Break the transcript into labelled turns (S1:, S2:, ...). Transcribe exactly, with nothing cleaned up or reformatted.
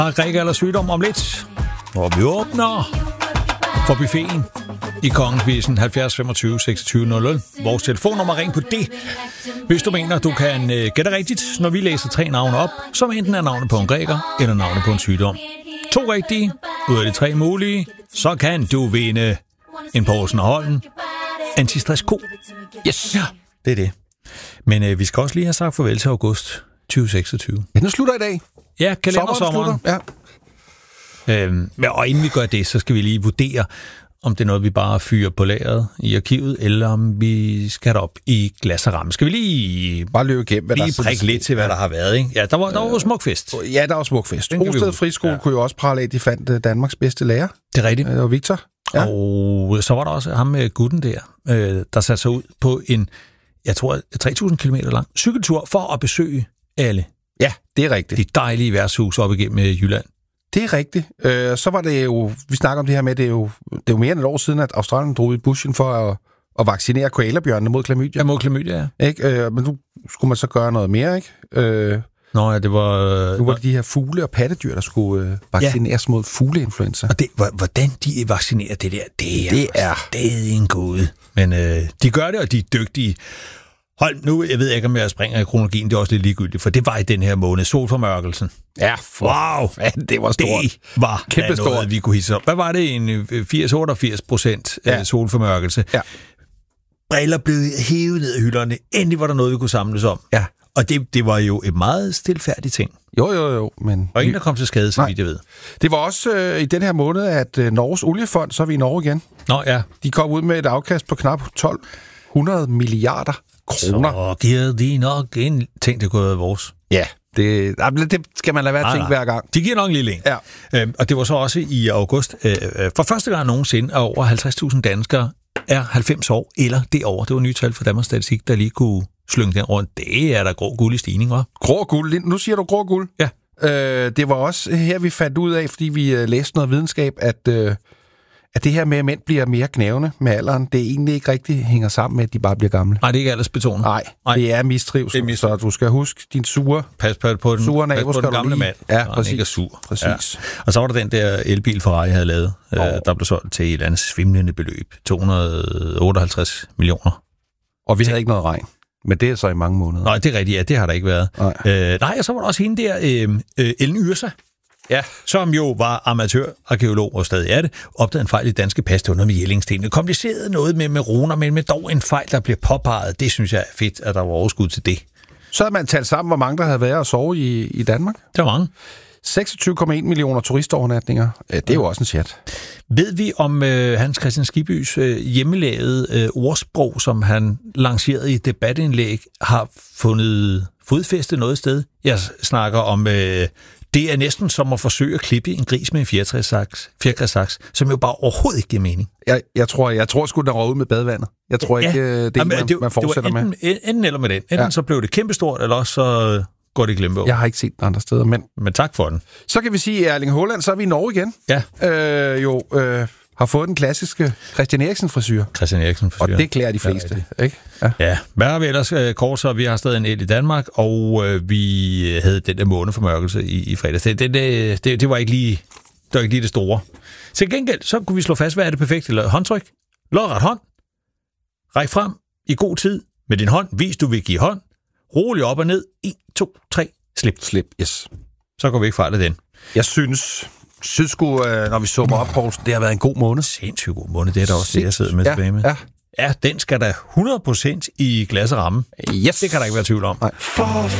S1: Græk eller sygdom om lidt, hvor vi åbner for buffeten i Kongequizzen halvfjerds femogtyve seksogtyve nul nul. Vores telefonnummer, ring på det, hvis du mener, du kan uh, gætte rigtigt, når vi læser tre navne op, som enten er navnet på en græker eller navnet på en sygdom. To rigtige ud af de tre mulige, så kan du vinde en Poulsen og Holm Antistress Ko.
S2: Yes.
S1: Ja, det er det. Men uh, vi skal også lige have sagt farvel til august tyve seksogtyve.
S2: Ja, den slutter i dag.
S1: Ja, kalendersommeren.
S2: Ja.
S1: Øhm, og inden vi gør det, så skal vi lige vurdere, om det er noget, vi bare fyrer på lageret i arkivet, eller om vi skal op i glas og ramme. Skal vi lige
S2: bare løbe igennem, hvad
S1: lige
S2: der
S1: prikke lidt til, hvad der har været, ikke? Ja, der var, der var jo smuk fest.
S2: Ja, der var smuk fest. Rosted Friskole ja. kunne jo også prale af, de fandt Danmarks bedste lærer.
S1: Det er rigtigt.
S2: Det var Victor.
S1: Ja. Og så var der også ham med gutten der, der satte sig ud på en, jeg tror, tre tusind kilometer lang cykeltur for at besøge alle.
S2: Ja, det er rigtigt.
S1: De dejlige værtshus op igennem Jylland.
S2: Det er rigtigt. Øh, så var det jo, vi snakker om det her med, det er jo, det er jo mere end et år siden, at Australien drog i bushen for at, at vaccinere koalabjørnene mod klamydia.
S1: Ja, mod klamydia,
S2: ja. Ikke? Øh, men nu skulle man så gøre noget mere, ikke? Øh,
S1: Nå ja, det var... Øh,
S2: nu var det de her fugle- og pattedyr, der skulle øh, vaccineres ja. mod fugleinfluenza.
S1: Og det, hvordan de vaccinerer det der, det er,
S2: det er
S1: stadig en gåde. Men øh, de gør det, og de er dygtige. Hold nu, jeg ved ikke, om jeg springer i kronologien, det er også lidt ligegyldigt, for det var i den her måned, solformørkelsen.
S2: Ja, for
S1: wow,
S2: fan, det var stort.
S1: Det var
S2: kæmpe
S1: noget,
S2: stort.
S1: Vi kunne hisse op. Hvad var det? En firs til otteogfirs procent ja. solformørkelse.
S2: Ja.
S1: Briller blev hævet ned af hylderne. Endelig var der noget, vi kunne samles om.
S2: Ja.
S1: Og det, det var jo et meget stilfærdigt ting.
S2: Jo, jo, jo. Men
S1: og ingen, der kom til skade, så vidt jeg ved.
S2: Det var også øh, i den her måned, at øh, Norges oliefond, så er vi i Norge igen.
S1: Nå ja.
S2: De kom ud med et afkast på knap tolv hundrede milliarder kroner.
S1: Så giver de nok en ting, det kunne være vores.
S2: Ja, det, det skal man lade være at tænke hver gang.
S1: De giver nok en lille en.
S2: Ja.
S1: Øhm, og det var så også i august. Øh, for første gang nogensinde, at over halvtreds tusind danskere er halvfems år eller derovre. Det var nye tal for Danmarks Statistik, der lige kunne slynge den rundt. Det er der grå guld i stigning, hva'?
S2: Grå guld? Nu siger du grå guld?
S1: Ja.
S2: Øh, det var også her, vi fandt ud af, fordi vi øh, læste noget videnskab, at, øh, at det her med, at mænd bliver mere gnavne med alderen, det egentlig ikke rigtig hænger sammen med, at de bare bliver gamle.
S1: Nej, det er ikke aldersbetonet.
S2: Nej, Nej, det er mistrivsel. Det er mistrivsel. Så du skal huske din sure,
S1: pas på, på den,
S2: sure nabo,
S1: på den gamle mand.
S2: Ja,
S1: præcis.
S2: præcis.
S1: Ikke er sur.
S2: Præcis. Ja.
S1: Og så var der den der elbil, Ferrari havde lavet, oh. øh, der blev solgt til et eller andet svimlende beløb. to hundrede og otteoghalvtreds millioner.
S2: Og vi havde ikke noget regn. Men det er så i mange måneder.
S1: Nej, det er rigtigt, ja, det har der ikke været. Nej, øh, nej og så var der også hende der, øh, øh, Ellen Yrsa, ja. som jo var amatørarkæolog og stadig er det, opdagede en fejl i danske pas, det var noget med Jellingstenene. Kompliceret noget med, med runer, men med dog en fejl, der bliver påpeget. Det synes jeg er fedt, at der var overskud til det. Så
S2: havde man talt sammen, hvor mange der havde været og sove i, i Danmark.
S1: Det var mange.
S2: seksogtyve komma en millioner turistovernatninger. Det er jo også en chat.
S1: Ved vi om øh, Hans Christian Skibys øh, hjemmelavede øh, ordsprog, som han lancerede i et debatindlæg, har fundet fodfæste noget sted? Jeg snakker om, øh, det er næsten som at forsøge at klippe en gris med en fjerkræsaks, som jo bare overhovedet ikke giver mening.
S2: Jeg, jeg tror, jeg tror sgu, den røg ud med badevandet. Jeg tror ikke, ja. det er man, man fortsætter
S1: det var enten,
S2: med.
S1: Enten eller med den. Enten ja. så blev det kæmpestort, eller også så går det glemme.
S2: Jeg har ikke set den andre steder, men...
S1: Men tak for den.
S2: Så kan vi sige, at Erling Haaland, så er vi i Norge igen.
S1: Ja.
S2: Øh, jo, øh, har fået den klassiske Christian Eriksen-frisyr.
S1: Christian Eriksen-frisyr.
S2: Og det klæder de fleste, ja, ikke?
S1: Ja. ja. Hvad har vi ellers øh, kort, så vi har stadig en el i Danmark, og øh, vi havde den der måneformørkelse i, i fredags. Det, det, det, det, det, var ikke lige, det var ikke lige det store. Til gengæld, så kunne vi slå fast, hvad er det perfekte håndtryk? Lodret hånd. Ræk frem i god tid med din hånd. Vis, du vil give hånd. Rolig op og ned. en, to, tre. Slip.
S2: Slip, yes.
S1: Så går vi ikke fejl af den.
S2: Jeg synes, synes sgu, når vi summer op, Poulsen, det har været en god måned.
S1: Sindssygt god måned. Det er da også det, jeg sidder med
S2: ja,
S1: tilbage med.
S2: Ja.
S1: Ja, den skal da hundrede procent i glas og ramme.
S2: Yes.
S1: Det kan der ikke være tvivl om.
S2: Nej.